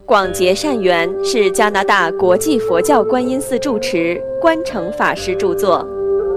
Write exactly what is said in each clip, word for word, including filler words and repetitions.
广结善缘是加拿大国际佛教观音寺住持观诚法师著作。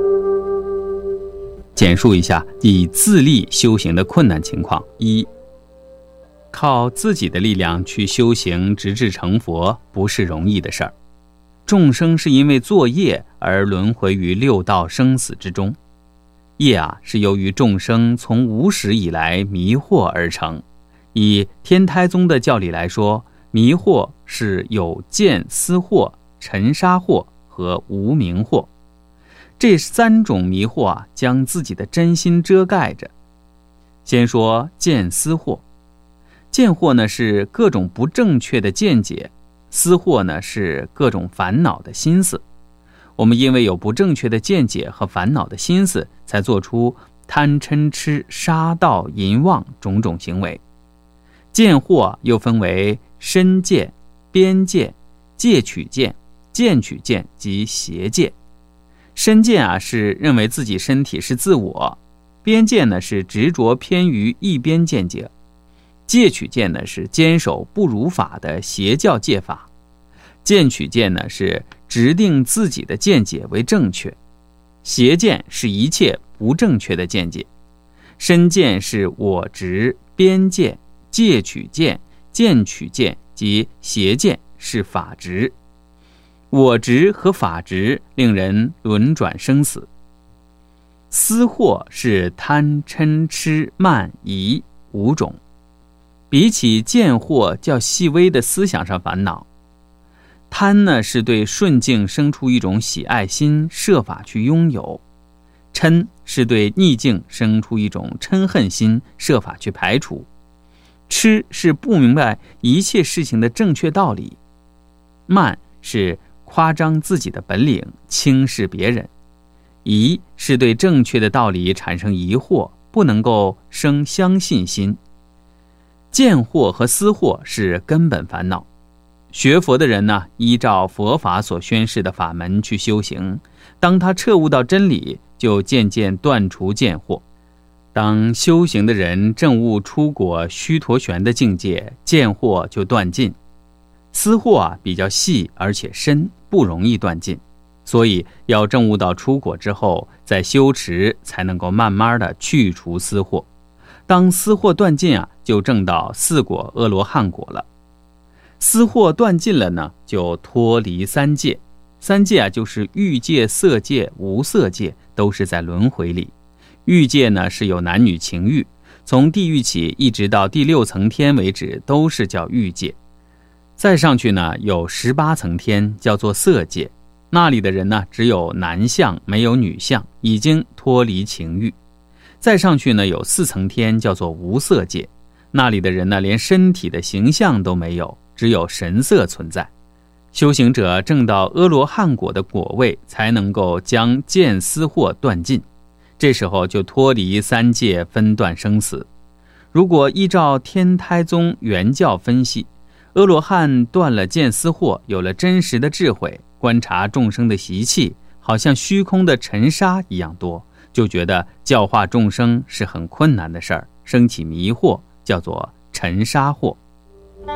简述一下以自力修行的困难情况。一、靠自己的力量去修行直至成佛不是容易的事儿。众生是因为作业而轮回于六道生死之中，业啊是由于众生从无始以来迷惑而成。以天台宗的教理来说，迷惑是有见思惑、尘沙惑和无明惑。这三种迷惑啊，将自己的真心遮盖着。先说见思惑，见惑呢是各种不正确的见解，思惑呢是各种烦恼的心思。我们因为有不正确的见解和烦恼的心思，才做出贪嗔痴杀盗淫妄种种行为。见惑又分为身见、边见、戒取见、见取见及邪见。身见啊是认为自己身体是自我，边见呢是执着偏于一边见解，戒取见呢是坚守不如法的邪教戒法，见取见呢是执定自己的见解为正确，邪见是一切不正确的见解。身见是我执，边见、戒取见、见取见及邪见是法执。我执和法执令人轮转生死。思惑是贪嗔痴慢疑五种，比起见惑较细微的思想上烦恼。贪呢是对顺境生出一种喜爱心，设法去拥有；嗔是对逆境生出一种嗔恨心，设法去排除；痴是不明白一切事情的正确道理；慢是夸张自己的本领，轻视别人；疑是对正确的道理产生疑惑，不能够生相信心。见惑和思惑是根本烦恼。学佛的人呢，依照佛法所宣示的法门去修行，当他彻悟到真理，就渐渐断除见惑。当修行的人证悟出果须陀洹的境界，见惑就断尽。思惑啊比较细而且深，不容易断尽，所以要证悟到出果之后，再修持才能够慢慢的去除思惑。当思惑断尽啊，就证到四果阿罗汉果了。思惑断尽了呢，就脱离三界。三界啊，就是欲界、色界、无色界，都是在轮回里。欲界呢是有男女情欲，从地狱起一直到第六层天为止，都是叫欲界。再上去呢，有十八层天，叫做色界，那里的人呢只有男相没有女相，已经脱离情欲。再上去呢，有四层天，叫做无色界，那里的人呢连身体的形象都没有，只有神色存在。修行者证到阿罗汉果的果位，才能够将见思惑断尽，这时候就脱离三界，分断生死。如果依照天台宗原教分析，阿罗汉断了见思惑，有了真实的智慧，观察众生的习气，好像虚空的尘沙一样多，就觉得教化众生是很困难的事儿，升起迷惑，叫做尘沙惑。